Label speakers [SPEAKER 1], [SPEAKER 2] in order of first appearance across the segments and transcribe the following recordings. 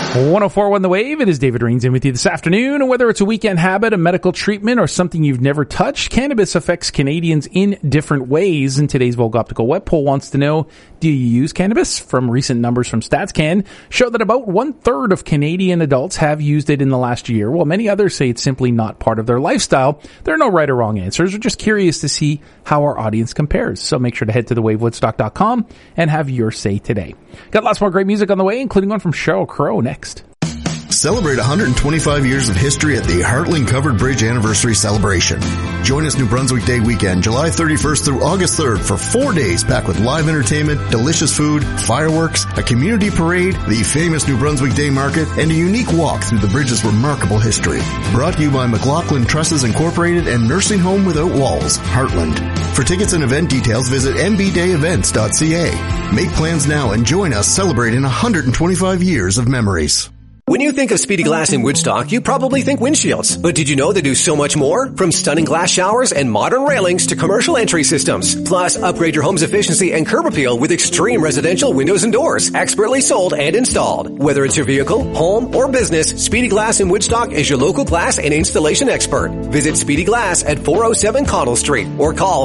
[SPEAKER 1] 104.1 The Wave. It is David Rains in with you this afternoon. And whether it's a weekend habit, a medical treatment, or something you've never touched, cannabis affects Canadians in different ways. And today's Vogue Optical Web Poll wants to know, do you use cannabis? From recent numbers from StatsCan show that about 1/3 of Canadian adults have used it in the last year, while many others say it's simply not part of their lifestyle. There are no right or wrong answers. We're just curious to see how our audience compares. So make sure to head to thewavewoodstock.com and have your say today. Got lots more great music on the way, including one from Sheryl Crow next.
[SPEAKER 2] Celebrate 125 years of history at the Heartland Covered Bridge Anniversary Celebration. Join us New Brunswick Day weekend, July 31st through August 3rd for 4 days packed with live entertainment, delicious food, fireworks, a community parade, the famous New Brunswick Day Market, and a unique walk through the bridge's remarkable history. Brought to you by McLaughlin Trusses Incorporated and Nursing Home Without Walls, Heartland. For tickets and event details, visit mbdayevents.ca. Make plans now and join us celebrating 125 years of memories.
[SPEAKER 3] When you think of Speedy Glass in Woodstock, you probably think windshields. But did you know they do so much more? From stunning glass showers and modern railings to commercial entry systems. Plus, upgrade your home's efficiency and curb appeal with extreme residential windows and doors. Expertly sold and installed. Whether it's your vehicle, home, or business, Speedy Glass in Woodstock is your local glass and installation expert. Visit Speedy Glass at 407 Connell Street or call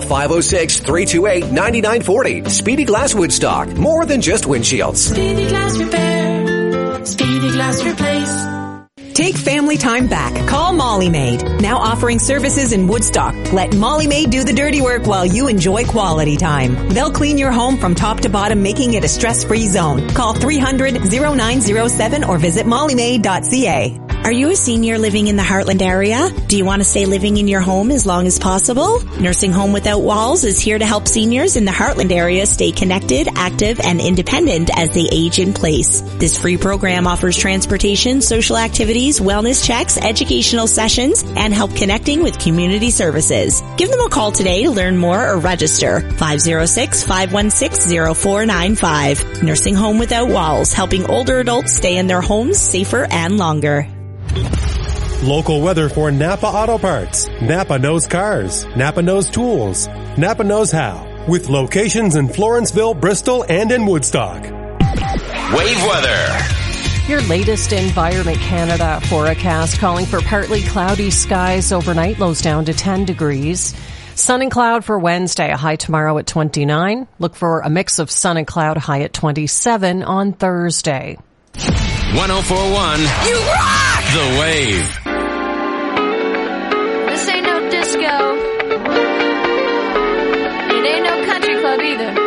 [SPEAKER 3] 506-328-9940. Speedy Glass Woodstock. More than just windshields.
[SPEAKER 4] Speedy Glass Repair. Speedy Glass Replace.
[SPEAKER 5] Take family time back. Call Molly Maid. Now offering services in Woodstock. Let Molly Maid do the dirty work while you enjoy quality time. They'll clean your home from top to bottom, making it a stress-free zone. Call 300-0907 or visit mollymaid.ca.
[SPEAKER 6] Are you a senior living in the Heartland area? Do you want to stay living in your home as long as possible? Nursing Home Without Walls is here to help seniors in the Heartland area stay connected, active, and independent as they age in place. This free program offers transportation, social activities, wellness checks, educational sessions, and help connecting with community services. Give them a call today to learn more or register. 506-516-0495. Nursing Home Without Walls, helping older adults stay in their homes safer and longer.
[SPEAKER 7] Local weather for Napa Auto Parts. Napa knows cars. Napa knows tools. Napa knows how. With locations in Florenceville, Bristol, and in Woodstock.
[SPEAKER 8] Wave weather.
[SPEAKER 9] Your latest Environment Canada forecast calling for partly cloudy skies overnight, lows down to 10 degrees. Sun and cloud for Wednesday, a high tomorrow at 29. Look for a mix of sun and cloud, high at 27 on Thursday.
[SPEAKER 8] 104.1.
[SPEAKER 4] You rock!
[SPEAKER 8] The Wave.
[SPEAKER 10] This ain't no disco. It ain't no country club either.